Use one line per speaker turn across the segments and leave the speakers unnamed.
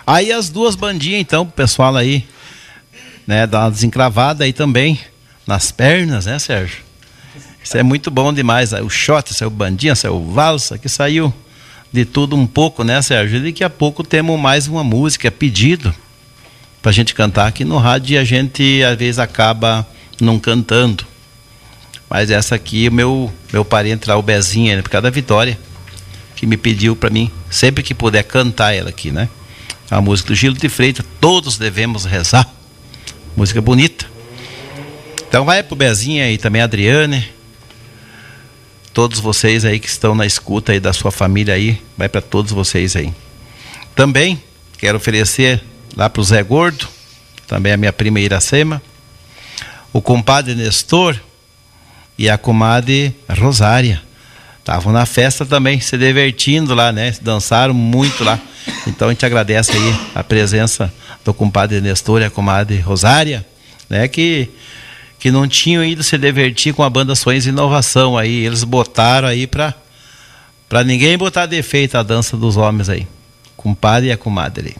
Aí as duas bandinhas, então, pro pessoal aí, né, dar uma desencravada aí também, nas pernas, né, Sérgio? Isso é muito bom demais. O shot, saiu bandinha, saiu valsa, que saiu de tudo um pouco, né, Sérgio? E daqui a pouco temos mais uma música, pedido, pra gente cantar aqui no rádio, e a gente, às vezes, acaba não cantando. Mas essa aqui, meu parente lá, o Bezinha, né, por causa da Vitória, que me pediu pra mim, sempre que puder, cantar ela aqui, né? A música do Gildo de Freitas, Todos Devemos Rezar. Música bonita. Então vai pro Bezinha e também a Adriane. Todos vocês aí que estão na escuta aí da sua família aí, vai para todos vocês aí. Também quero oferecer lá pro Zé Gordo, também a minha prima Iracema, o compadre Nestor e a comadre Rosária. Estavam na festa também, se divertindo lá, né? Dançaram muito lá. Então a gente agradece aí a presença do compadre Nestor e a comadre Rosária, né? Que não tinham ido se divertir com a banda Sonhos e Inovação aí. Eles botaram aí pra ninguém botar defeito a dança dos homens aí. Compadre e a comadre.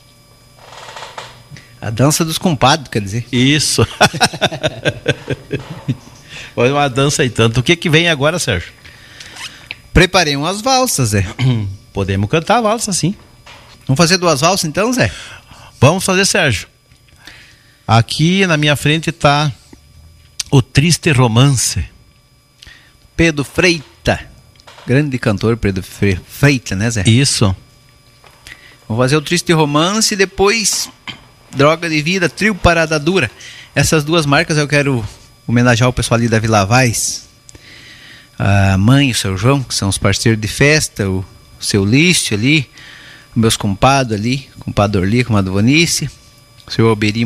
A dança dos compadres, quer dizer.
Isso. Olha uma dança aí tanto. O que vem agora, Sérgio?
Preparei umas valsas, Zé.
Podemos cantar a valsa, sim.
Vamos fazer 2 valsas então, Zé?
Vamos fazer, Sérgio. Aqui na minha frente está O Triste Romance.
Pedro Freita. Grande cantor, Pedro Freita, né, Zé?
Isso.
Vamos fazer O Triste Romance e depois Droga de Vida, Trio Parada Dura. Essas 2 marcas eu quero homenagear o pessoal ali da Vila Vaz. A mãe e o seu João, que são os parceiros de festa, o seu Lício ali, meus compadres ali, compadre Orli, comadre Vonice, o seu Alberi